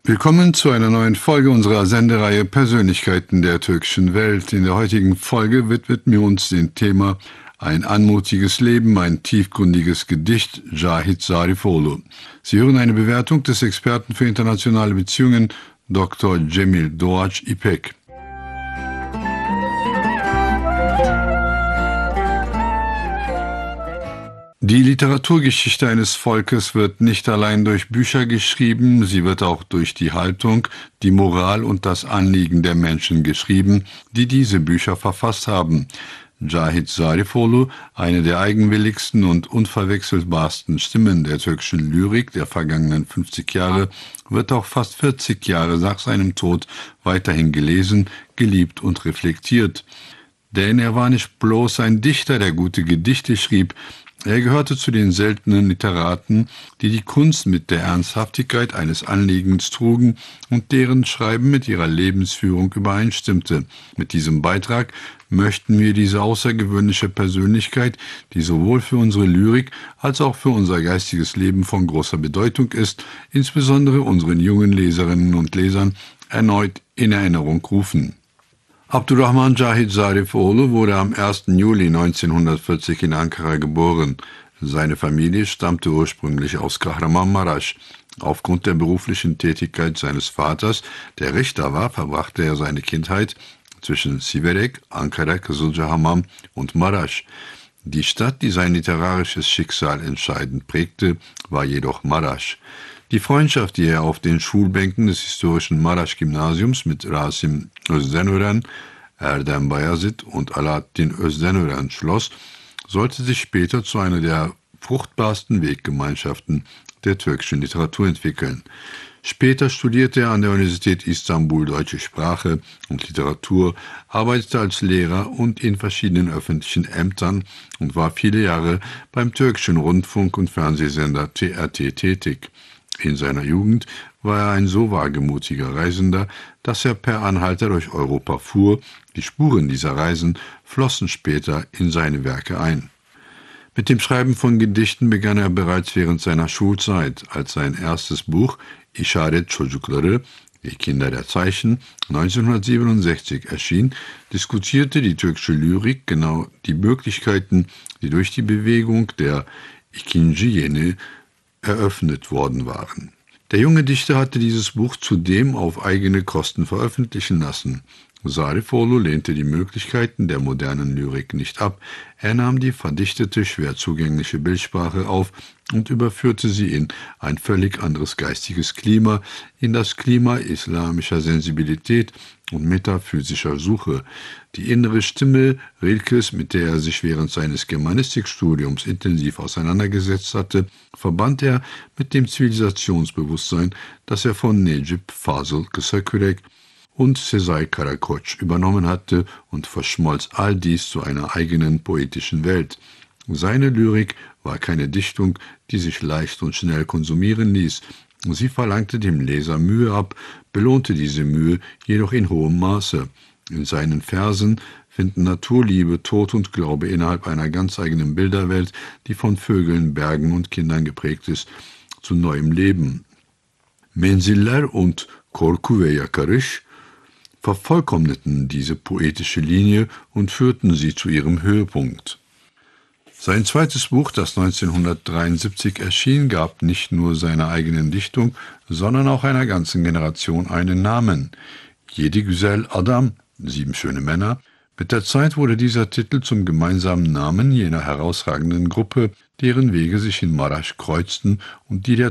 Willkommen zu einer neuen Folge unserer Sendereihe Persönlichkeiten der türkischen Welt. In der heutigen Folge widmen wir uns dem Thema Ein anmutiges Leben, ein tiefgründiges Gedicht, Cahit Zarifoğlu. Sie hören eine Bewertung des Experten für internationale Beziehungen, Dr. Cemil Doğaç İpek. Die Literaturgeschichte eines Volkes wird nicht allein durch Bücher geschrieben, sie wird auch durch die Haltung, die Moral und das Anliegen der Menschen geschrieben, die diese Bücher verfasst haben. Cahit Zarifoğlu, eine der eigenwilligsten und unverwechselbarsten Stimmen der türkischen Lyrik der vergangenen 50 Jahre, wird auch fast 40 Jahre nach seinem Tod weiterhin gelesen, geliebt und reflektiert. Denn er war nicht bloß ein Dichter, der gute Gedichte schrieb, er gehörte zu den seltenen Literaten, die die Kunst mit der Ernsthaftigkeit eines Anliegens trugen und deren Schreiben mit ihrer Lebensführung übereinstimmte. Mit diesem Beitrag möchten wir diese außergewöhnliche Persönlichkeit, die sowohl für unsere Lyrik als auch für unser geistiges Leben von großer Bedeutung ist, insbesondere unseren jungen Leserinnen und Lesern, erneut in Erinnerung rufen. Abdurrahman Cahit Zarifoğlu wurde am 1. Juli 1940 in Ankara geboren. Seine Familie stammte ursprünglich aus Kahramanmaraş. Aufgrund der beruflichen Tätigkeit seines Vaters, der Richter war, verbrachte er seine Kindheit zwischen Siverek, Ankara, Kızılcahamam und Maraş. Die Stadt, die sein literarisches Schicksal entscheidend prägte, war jedoch Maraş. Die Freundschaft, die er auf den Schulbänken des historischen Maraş-Gymnasiums mit Rasim Özdenören, Erdem Bayazit und Alaaddin Özdenören schloss, sollte sich später zu einer der fruchtbarsten Weggemeinschaften der türkischen Literatur entwickeln. Später studierte er an der Universität Istanbul Deutsche Sprache und Literatur, arbeitete als Lehrer und in verschiedenen öffentlichen Ämtern und war viele Jahre beim türkischen Rundfunk- und Fernsehsender TRT tätig. In seiner Jugend war er ein so wagemutiger Reisender, dass er per Anhalter durch Europa fuhr. Die Spuren dieser Reisen flossen später in seine Werke ein. Mit dem Schreiben von Gedichten begann er bereits während seiner Schulzeit, als sein erstes Buch İşaret Çocukları, die Kinder der Zeichen, 1967 erschien, diskutierte die türkische Lyrik genau die Möglichkeiten, die durch die Bewegung der İkinci Yeni eröffnet worden waren. Der junge Dichter hatte dieses Buch zudem auf eigene Kosten veröffentlichen lassen. Zarifoğlu lehnte die Möglichkeiten der modernen Lyrik nicht ab. Er nahm die verdichtete, schwer zugängliche Bildsprache auf und überführte sie in ein völlig anderes geistiges Klima, in das Klima islamischer Sensibilität und metaphysischer Suche. Die innere Stimme Rilkes, mit der er sich während seines Germanistikstudiums intensiv auseinandergesetzt hatte, verband er mit dem Zivilisationsbewusstsein, das er von Necip Fazıl Kısakürek und Sezai Karakoç übernommen hatte und verschmolz all dies zu einer eigenen poetischen Welt. Seine Lyrik war keine Dichtung, die sich leicht und schnell konsumieren ließ. Sie verlangte dem Leser Mühe ab, belohnte diese Mühe jedoch in hohem Maße. In seinen Versen finden Naturliebe, Tod und Glaube innerhalb einer ganz eigenen Bilderwelt, die von Vögeln, Bergen und Kindern geprägt ist, zu neuem Leben. Menziller und Korku ve Yakarış vervollkommneten diese poetische Linie und führten sie zu ihrem Höhepunkt. Sein zweites Buch, das 1973 erschien, gab nicht nur seiner eigenen Dichtung, sondern auch einer ganzen Generation einen Namen. Yedi Güzel Adam, 7 schöne Männer. Mit der Zeit wurde dieser Titel zum gemeinsamen Namen jener herausragenden Gruppe, deren Wege sich in Maraş kreuzten und die der